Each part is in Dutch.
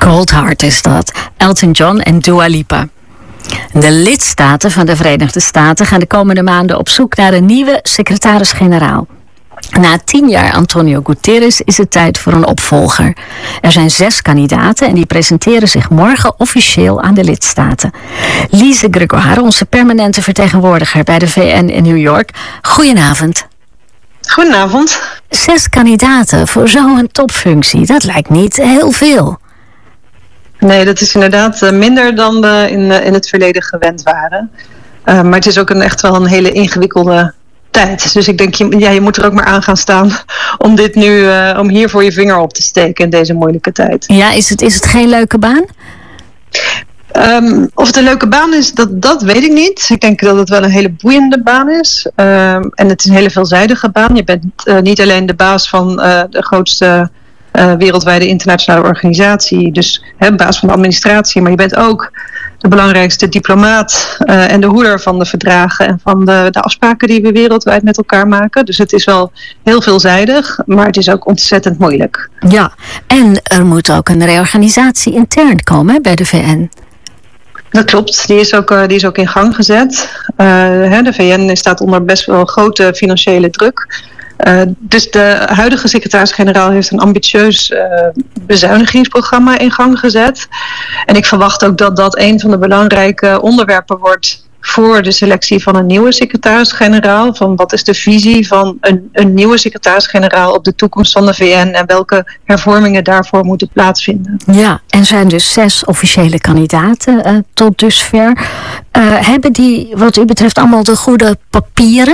Cold Heart is dat. Elton John en Dua Lipa. De lidstaten van de Verenigde Staten gaan de komende maanden op zoek naar een nieuwe secretaris-generaal. Na 10 jaar Antonio Guterres is het tijd voor een opvolger. Er zijn 6 kandidaten en die presenteren zich morgen officieel aan de lidstaten. Lise Gregoire, onze permanente vertegenwoordiger bij de VN in New York. Goedenavond. Goedenavond. 6 kandidaten voor zo'n topfunctie, dat lijkt niet heel veel. Nee, dat is inderdaad minder dan we in het verleden gewend waren. Maar het is ook echt wel een hele ingewikkelde tijd. Dus ik denk, je moet er ook maar aan gaan staan om dit nu, om hier voor je vinger op te steken in deze moeilijke tijd. Ja, is het geen leuke baan? Of het een leuke baan is, dat weet ik niet. Ik denk dat het wel een hele boeiende baan is. En het is een hele veelzijdige baan. Je bent niet alleen de baas van de grootste wereldwijde internationale organisatie, dus baas van de administratie, maar je bent ook de belangrijkste diplomaat en de hoeder van de verdragen en van de afspraken die we wereldwijd met elkaar maken. Dus het is wel heel veelzijdig, maar het is ook ontzettend moeilijk. Ja, en er moet ook een reorganisatie intern komen bij de VN. Dat klopt, die is ook in gang gezet. De VN staat onder best wel grote financiële druk. Dus de huidige secretaris-generaal heeft een ambitieus bezuinigingsprogramma in gang gezet. En ik verwacht ook dat dat een van de belangrijke onderwerpen wordt voor de selectie van een nieuwe secretaris-generaal. Van wat is de visie van een nieuwe secretaris-generaal op de toekomst van de VN en welke hervormingen daarvoor moeten plaatsvinden. Ja, en zijn dus 6 officiële kandidaten tot dusver. Hebben die wat u betreft allemaal de goede papieren?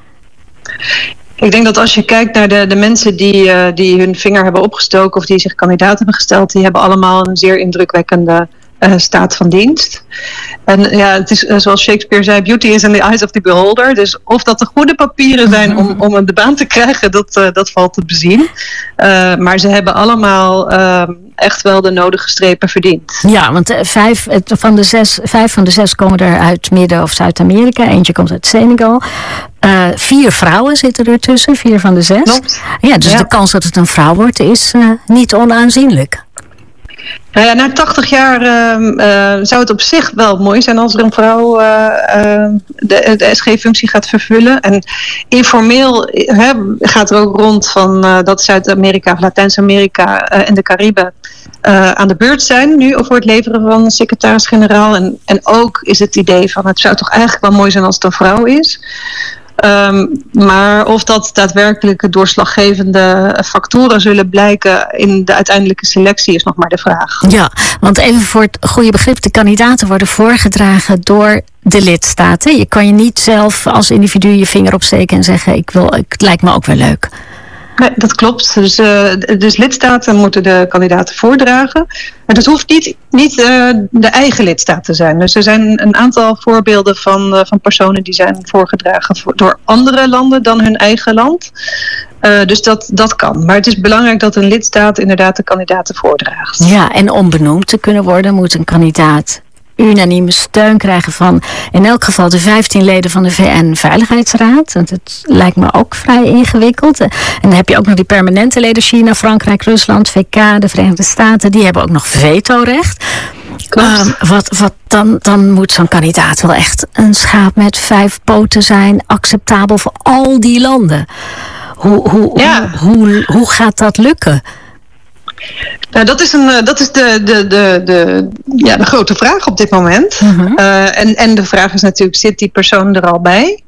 Ik denk dat als je kijkt naar de mensen die hun vinger hebben opgestoken of die zich kandidaat hebben gesteld, die hebben allemaal een zeer indrukwekkende staat van dienst. En ja, het is zoals Shakespeare zei, beauty is in the eyes of the beholder. Dus of dat de goede papieren zijn om de baan te krijgen, dat valt te bezien. Maar ze hebben allemaal echt wel de nodige strepen verdiend. Ja, want 5 van de 6 komen er uit Midden- of Zuid-Amerika. Eentje komt uit Senegal. 4 vrouwen zitten er tussen, 4 van de 6. Klopt. Ja, dus de kans dat het een vrouw wordt is niet onaanzienlijk. Nou ja, na 80 jaar zou het op zich wel mooi zijn als er een vrouw de SG-functie gaat vervullen. En informeel gaat er ook rond van dat Zuid-Amerika, Latijns-Amerika en de Cariben aan de beurt zijn nu voor het leveren van een secretaris-generaal. En ook is het idee van het zou toch eigenlijk wel mooi zijn als het een vrouw is. Maar of dat daadwerkelijk doorslaggevende factoren zullen blijken in de uiteindelijke selectie is nog maar de vraag. Ja, want even voor het goede begrip, de kandidaten worden voorgedragen door de lidstaten. Je kan je niet zelf als individu je vinger opsteken en zeggen het lijkt me ook wel leuk. Nee, dat klopt. Dus lidstaten moeten de kandidaten voordragen. Maar dat hoeft niet de eigen lidstaat te zijn. Dus er zijn een aantal voorbeelden van personen die zijn voorgedragen door andere landen dan hun eigen land. Dus dat kan. Maar het is belangrijk dat een lidstaat inderdaad de kandidaten voordraagt. Ja, en om benoemd te kunnen worden moet een kandidaat unanieme steun krijgen van in elk geval de 15 leden van de VN-veiligheidsraad. Want het lijkt me ook vrij ingewikkeld. En dan heb je ook nog die permanente leden, China, Frankrijk, Rusland, VK, de Verenigde Staten. Die hebben ook nog vetorecht. Dan moet zo'n kandidaat wel echt een schaap met 5 poten zijn, acceptabel voor al die landen. Hoe gaat dat lukken? Nou, dat is de grote vraag op dit moment. Uh-huh. En de vraag is natuurlijk, zit die persoon er al bij?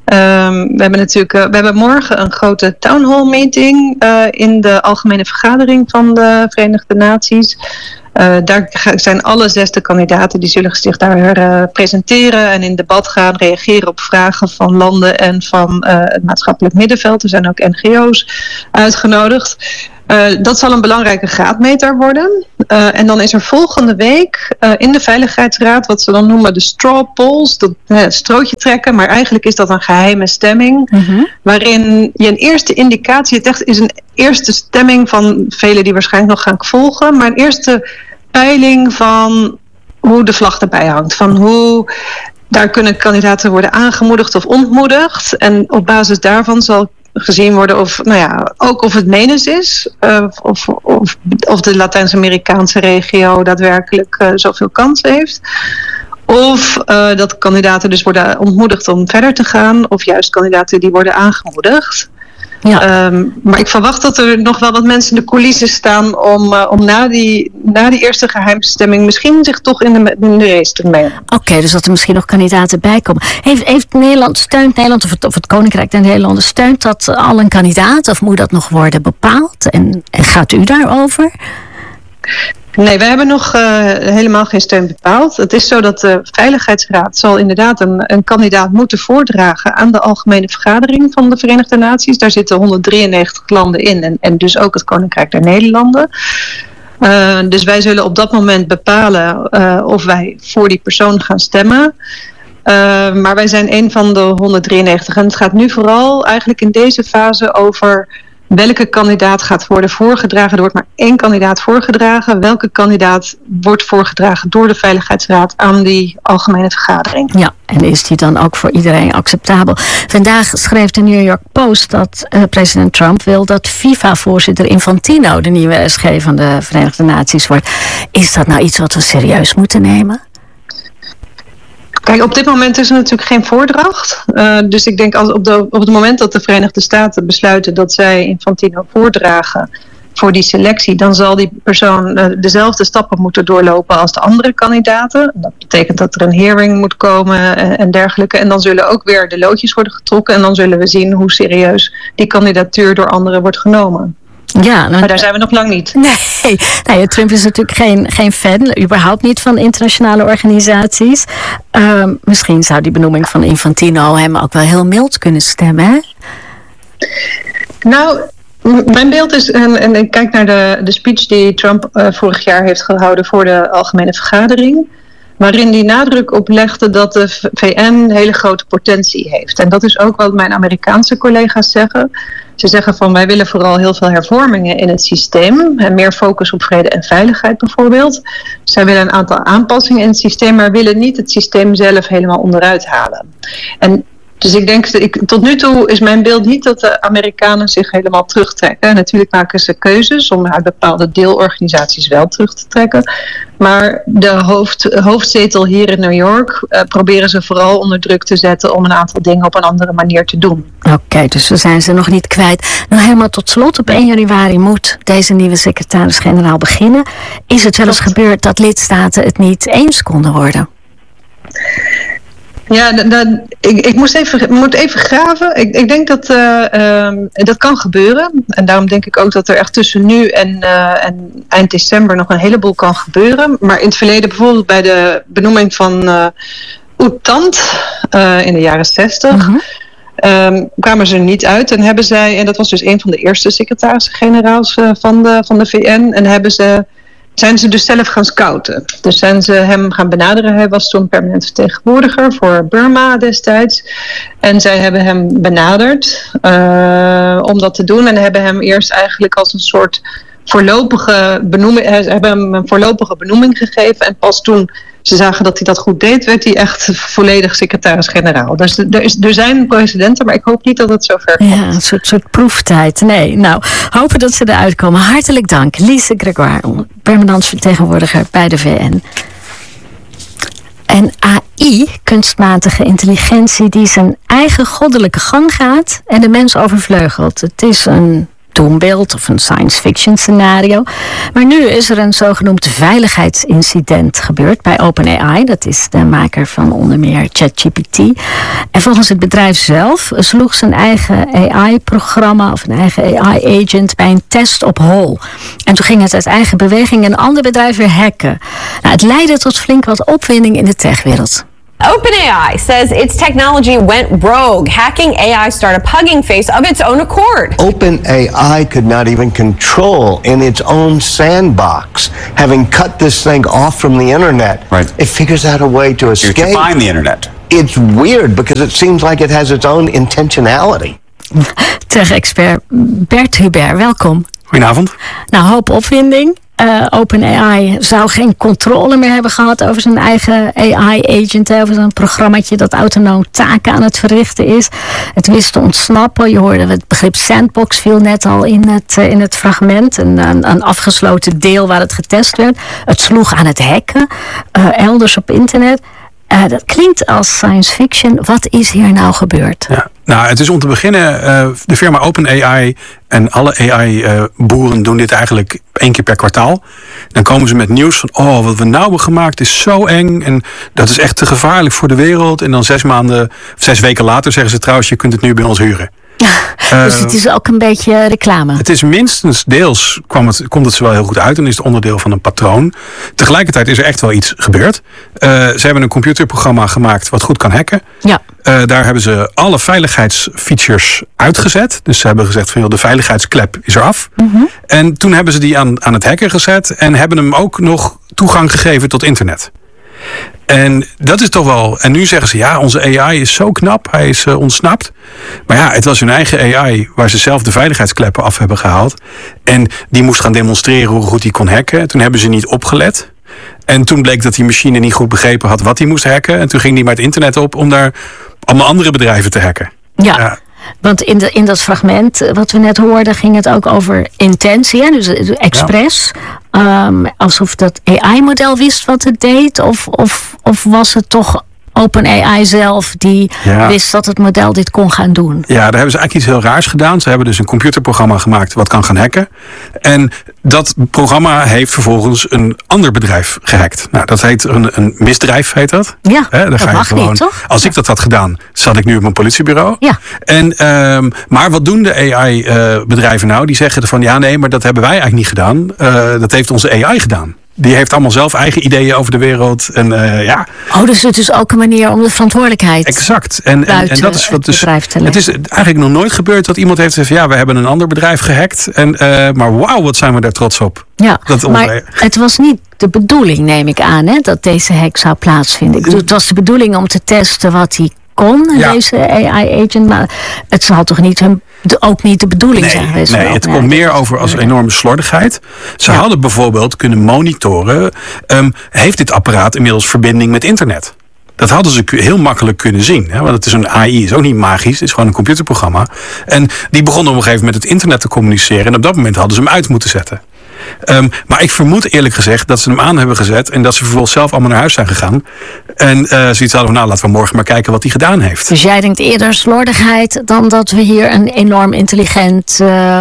We hebben morgen een grote town hall meeting in de algemene vergadering van de Verenigde Naties. Daar zijn alle 6 kandidaten, die zullen zich daar presenteren en in debat gaan, reageren op vragen van landen en van het maatschappelijk middenveld. Er zijn ook NGO's uitgenodigd. Dat zal een belangrijke graadmeter worden. En dan is er volgende week in de Veiligheidsraad wat ze dan noemen de straw polls, dat strootje trekken, maar eigenlijk is dat een geheime stemming, waarin je een eerste indicatie, het is een eerste stemming van velen die waarschijnlijk nog gaan volgen, maar een eerste peiling van hoe de vlag erbij hangt, van hoe daar kunnen kandidaten worden aangemoedigd of ontmoedigd. En op basis daarvan zal gezien worden ook of het menens is. Of de Latijns-Amerikaanse regio daadwerkelijk zoveel kansen heeft. Of dat kandidaten dus worden ontmoedigd om verder te gaan. Of juist kandidaten die worden aangemoedigd. Ja. Maar ik verwacht dat er nog wel wat mensen in de coulissen staan om na die eerste geheimstemming misschien zich toch in de race te mengen. Oké, dus dat er misschien nog kandidaten bij komen. Steunt Nederland of het Koninkrijk der Nederlanden, steunt dat al een kandidaat of moet dat nog worden bepaald? En gaat u daarover? Nee, we hebben nog helemaal geen steun bepaald. Het is zo dat de Veiligheidsraad zal inderdaad een kandidaat moeten voordragen aan de Algemene Vergadering van de Verenigde Naties. Daar zitten 193 landen in en dus ook het Koninkrijk der Nederlanden. Dus wij zullen op dat moment bepalen of wij voor die persoon gaan stemmen. Maar wij zijn een van de 193 en het gaat nu vooral eigenlijk in deze fase over welke kandidaat gaat worden voorgedragen. Er wordt maar 1 kandidaat voorgedragen. Welke kandidaat wordt voorgedragen door de Veiligheidsraad aan die Algemene Vergadering? Ja, en is die dan ook voor iedereen acceptabel? Vandaag schreef de New York Post dat president Trump wil dat FIFA-voorzitter Infantino de nieuwe SG van de Verenigde Naties wordt. Is dat nou iets wat we serieus moeten nemen? Kijk, op dit moment is er natuurlijk geen voordracht. Dus ik denk op het moment dat de Verenigde Staten besluiten dat zij Infantino voordragen voor die selectie, dan zal die persoon dezelfde stappen moeten doorlopen als de andere kandidaten. Dat betekent dat er een hearing moet komen en dergelijke. En dan zullen ook weer de loodjes worden getrokken en dan zullen we zien hoe serieus die kandidatuur door anderen wordt genomen. Ja, maar daar zijn we nog lang niet. Nee, Trump is natuurlijk geen fan, überhaupt niet van internationale organisaties. Misschien zou die benoeming van Infantino hem ook wel heel mild kunnen stemmen, hè? Nou, mijn beeld is, en ik kijk naar de speech die Trump vorig jaar heeft gehouden voor de Algemene Vergadering, waarin die nadruk op legde dat de VN hele grote potentie heeft. En dat is ook wat mijn Amerikaanse collega's zeggen. Ze zeggen van wij willen vooral heel veel hervormingen in het systeem. En meer focus op vrede en veiligheid bijvoorbeeld. Zij willen een aantal aanpassingen in het systeem, maar willen niet het systeem zelf helemaal onderuit halen. Dus ik denk, tot nu toe is mijn beeld niet dat de Amerikanen zich helemaal terugtrekken. Natuurlijk maken ze keuzes om uit bepaalde deelorganisaties wel terug te trekken. Maar de hoofdzetel hier in New York proberen ze vooral onder druk te zetten om een aantal dingen op een andere manier te doen. Oké, dus we zijn ze nog niet kwijt. Nou, helemaal tot slot, op 1 januari moet deze nieuwe secretaris-generaal beginnen. Is het wel eens gebeurd dat lidstaten het niet eens konden worden? Ja, ik moet even graven. Ik denk dat dat kan gebeuren. En daarom denk ik ook dat er echt tussen nu en eind december nog een heleboel kan gebeuren. Maar in het verleden, bijvoorbeeld bij de benoeming van U Thant in de jaren 60... kwamen ze er niet uit en hebben zij, en dat was dus een van de eerste secretaris-generaals van de VN, en zijn ze dus zelf gaan scouten. Dus zijn ze hem gaan benaderen. Hij was toen permanent vertegenwoordiger voor Burma destijds. En zij hebben hem benaderd om dat te doen. En hebben hem eerst eigenlijk als een soort voorlopige benoeming gegeven. En pas toen ze zagen dat hij dat goed deed, werd hij echt volledig secretaris-generaal. Dus er zijn precedenten, maar ik hoop niet dat het zover komt. Ja, een soort proeftijd. Nee, nou, hopen dat ze eruit komen. Hartelijk dank, Lise Gregoire, permanent vertegenwoordiger bij de VN. En AI, kunstmatige intelligentie, die zijn eigen goddelijke gang gaat en de mens overvleugelt. Het is een doembeeld of een science fiction scenario. Maar nu is er een zogenoemd veiligheidsincident gebeurd bij OpenAI. Dat is de maker van onder meer ChatGPT. En volgens het bedrijf zelf sloeg zijn eigen AI-programma of een eigen AI-agent bij een test op hol. En toen ging het uit eigen beweging een ander bedrijf weer hacken. Nou, het leidde tot flink wat opwinding in de techwereld. OpenAI says its technology went rogue, hacking AI startup Hugging Face of its own accord. OpenAI could not even control in its own sandbox, having cut this thing off from the internet. Right. It figures out a way to escape. To find the internet. It's weird because it seems like it has its own intentionality. Tech-expert Bert Hubert, welkom. Goedenavond. Nou, hoop opwinding. OpenAI zou geen controle meer hebben gehad over zijn eigen AI-agent, over zijn programmaatje dat autonoom taken aan het verrichten is. Het wist te ontsnappen. Je hoorde het begrip sandbox viel net al in het fragment. Een afgesloten deel waar het getest werd. Het sloeg aan het hacken, elders op internet. Dat klinkt als science fiction. Wat is hier nou gebeurd? Ja. Nou, het is om te beginnen, de firma OpenAI en alle AI-boeren doen dit eigenlijk 1 keer per kwartaal. Dan komen ze met nieuws van, wat we nou hebben gemaakt is zo eng en dat is echt te gevaarlijk voor de wereld. En dan 6 weken later zeggen ze trouwens, je kunt het nu bij ons huren. Dus het is ook een beetje reclame. Het is minstens deels, komt het ze wel heel goed uit en is het onderdeel van een patroon. Tegelijkertijd is er echt wel iets gebeurd. Ze hebben een computerprogramma gemaakt wat goed kan hacken. Ja. Daar hebben ze alle veiligheidsfeatures uitgezet. Dus ze hebben gezegd van de veiligheidsklep is eraf. Mm-hmm. En toen hebben ze die aan het hacken gezet en hebben hem ook nog toegang gegeven tot internet. En dat is toch wel. En nu zeggen ze, ja, onze AI is zo knap, hij is ontsnapt. Maar ja, het was hun eigen AI waar ze zelf de veiligheidskleppen af hebben gehaald. En die moest gaan demonstreren hoe goed hij kon hacken. Toen hebben ze niet opgelet. En toen bleek dat die machine niet goed begrepen had wat hij moest hacken. En toen ging hij maar het internet op om daar allemaal andere bedrijven te hacken. Ja. Want in dat fragment wat we net hoorden ging het ook over intentie. Hè? Dus expres. Ja. Alsof dat AI-model wist wat het deed. Of was het toch OpenAI zelf die wist dat het model dit kon gaan doen? Ja, daar hebben ze eigenlijk iets heel raars gedaan. Ze hebben dus een computerprogramma gemaakt wat kan gaan hacken. En dat programma heeft vervolgens een ander bedrijf gehackt. Nou, dat heet een misdrijf, heet dat. Ja, dat mag gewoon, niet, toch? Als ik dat had gedaan, zat ik nu op een politiebureau. Ja. En, maar wat doen de AI-bedrijven nou? Die zeggen van, ja, nee, maar dat hebben wij eigenlijk niet gedaan. Dat heeft onze AI gedaan. Die heeft allemaal zelf eigen ideeën over de wereld. En, dus het is ook een manier om de verantwoordelijkheid exact. En dat is wat dus. Het is eigenlijk nog nooit gebeurd dat iemand heeft gezegd, ja, we hebben een ander bedrijf gehackt. Maar wauw, wat zijn we daar trots op. Ja, maar het was niet de bedoeling, neem ik aan, hè, dat deze hack zou plaatsvinden. Ik bedoel, het was de bedoeling om te testen wat hij kon, deze AI-agent. Maar het zal toch ook niet de bedoeling zijn geweest? Nee, het komt meer over als enorme slordigheid. Ze hadden bijvoorbeeld kunnen monitoren, heeft dit apparaat inmiddels verbinding met internet? Dat hadden ze heel makkelijk kunnen zien. Hè? Want het is een AI, is ook niet magisch. Het is gewoon een computerprogramma. En die begonnen op een gegeven moment met het internet te communiceren. En op dat moment hadden ze hem uit moeten zetten. Maar ik vermoed eerlijk gezegd dat ze hem aan hebben gezet. En dat ze vervolgens zelf allemaal naar huis zijn gegaan. En zoiets hadden van, nou, laten we morgen maar kijken wat hij gedaan heeft. Dus jij denkt eerder slordigheid dan dat we hier een enorm intelligent,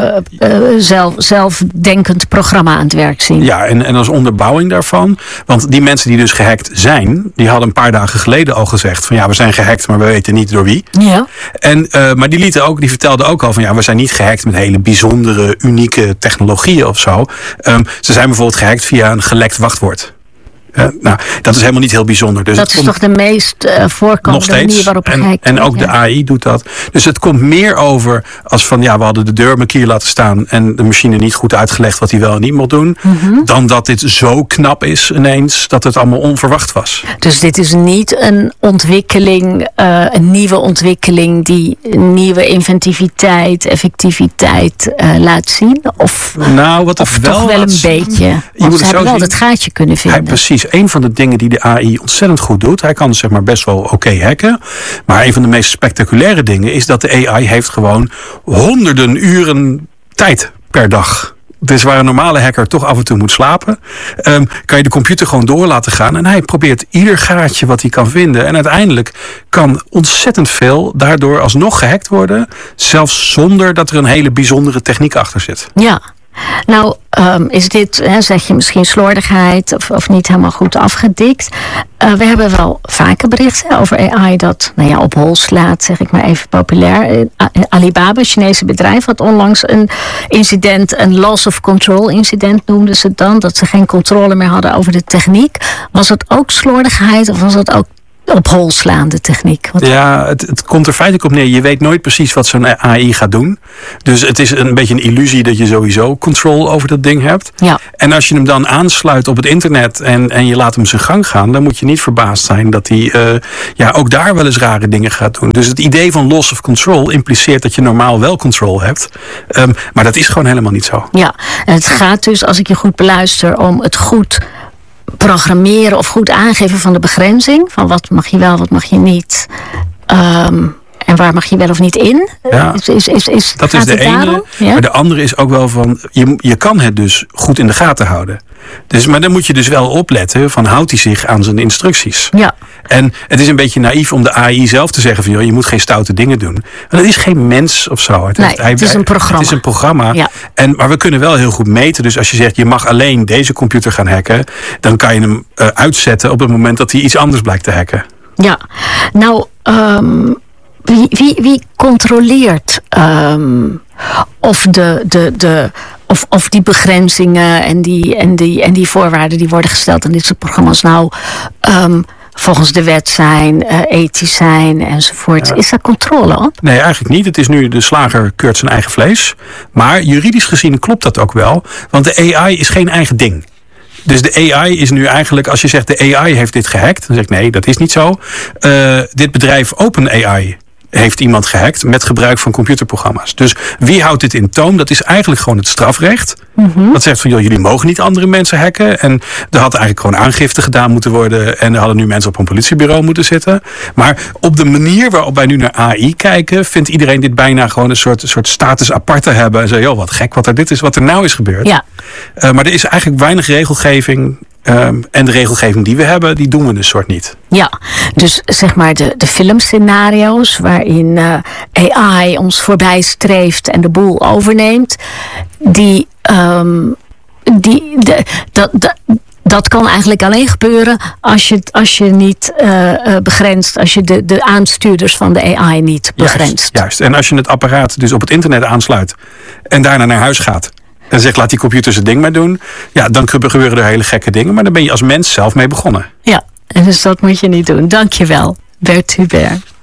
zelfdenkend programma aan het werk zien. Ja, en als onderbouwing daarvan. Want die mensen die dus gehackt zijn, die hadden een paar dagen geleden al gezegd van, ja, we zijn gehackt, maar we weten niet door wie. Ja. Maar die vertelden ook al van, ja, we zijn niet gehackt met hele bijzondere, unieke technologieën of zo. Ze zijn bijvoorbeeld gehackt via een gelekt wachtwoord. Nou, dat is helemaal niet heel bijzonder. Dus dat is toch de meest voorkomende manier waarop gehackt wordt. En ook de AI doet dat. Dus het komt meer over als van, ja, we hadden de deur een keer laten staan en de machine niet goed uitgelegd wat hij wel en niet mocht doen. Mm-hmm. Dan dat dit zo knap is ineens dat het allemaal onverwacht was. Dus dit is niet een ontwikkeling, een nieuwe ontwikkeling die nieuwe inventiviteit, effectiviteit laat zien? Of, nou, wat of toch wel een beetje? Want ze hebben wel het gaatje kunnen vinden. Precies. Een van de dingen die de AI ontzettend goed doet. Hij kan zeg maar best wel oké hacken. Maar een van de meest spectaculaire dingen is dat de AI heeft gewoon honderden uren tijd per dag. Dus waar een normale hacker toch af en toe moet slapen, kan je de computer gewoon door laten gaan. En hij probeert ieder gaatje wat hij kan vinden. En uiteindelijk kan ontzettend veel daardoor alsnog gehackt worden. Zelfs zonder dat er een hele bijzondere techniek achter zit. Ja. Nou, is dit, zeg je misschien slordigheid of niet helemaal goed afgedikt. We hebben wel vaker berichten over AI dat op hol slaat, zeg ik maar even populair. Alibaba, Chinese bedrijf, had onlangs een incident, een loss of control incident noemden ze het dan. Dat ze geen controle meer hadden over de techniek. Was het ook slordigheid of was het ook op hol slaande techniek. Ja, het komt er feitelijk op neer. Je weet nooit precies wat zo'n AI gaat doen. Dus het is een beetje een illusie dat je sowieso control over dat ding hebt. Ja. En als je hem dan aansluit op het internet en je laat hem zijn gang gaan, dan moet je niet verbaasd zijn dat hij ook daar wel eens rare dingen gaat doen. Dus het idee van loss of control impliceert dat je normaal wel control hebt. Maar dat is gewoon helemaal niet zo. Ja, en het gaat dus, als ik je goed beluister, om het goed programmeren of goed aangeven van de begrenzing. Van wat mag je wel, wat mag je niet. En waar mag je wel of niet in? Ja, dat is de ene. Ja? Maar de andere is ook wel van, je kan het dus goed in de gaten houden. Dus, maar dan moet je dus wel opletten van, houdt hij zich aan zijn instructies? Ja. En het is een beetje naïef om de AI zelf te zeggen van, joh, je moet geen stoute dingen doen. Want het is geen mens of zo. Het is een programma. Het is een programma. Ja. Maar we kunnen wel heel goed meten. Dus als je zegt, je mag alleen deze computer gaan hacken, dan kan je hem uitzetten op het moment dat hij iets anders blijkt te hacken. Ja, nou, wie controleert of die begrenzingen en die voorwaarden die worden gesteld aan dit soort programma's nou volgens de wet zijn, ethisch zijn enzovoort. Ja. Is daar controle op? Nee, eigenlijk niet. Het is nu de slager keurt zijn eigen vlees. Maar juridisch gezien klopt dat ook wel. Want de AI is geen eigen ding. Dus de AI is nu eigenlijk, als je zegt de AI heeft dit gehackt, dan zeg ik nee, dat is niet zo. Dit bedrijf OpenAI heeft iemand gehackt met gebruik van computerprogramma's. Dus wie houdt dit in toom? Dat is eigenlijk gewoon het strafrecht. Mm-hmm. Dat zegt van, joh, jullie mogen niet andere mensen hacken. En er had eigenlijk gewoon aangifte gedaan moeten worden. En er hadden nu mensen op een politiebureau moeten zitten. Maar op de manier waarop wij nu naar AI kijken, vindt iedereen dit bijna gewoon een soort status apart te hebben. En zo, joh, wat gek wat er nou is gebeurd. Ja. Maar er is eigenlijk weinig regelgeving. En de regelgeving die we hebben, die doen we dus soort niet. Ja, dus zeg maar de filmscenario's waarin AI ons voorbij streeft en de boel overneemt, dat kan eigenlijk alleen gebeuren als je niet begrenst, als je de aanstuurders van de AI niet begrenst. Juist. En als je het apparaat dus op het internet aansluit en daarna naar huis gaat en zegt, laat die computer zijn ding maar doen. Ja, dan gebeuren er hele gekke dingen. Maar dan ben je als mens zelf mee begonnen. Ja, en dus dat moet je niet doen. Dankjewel, Bert Hubert.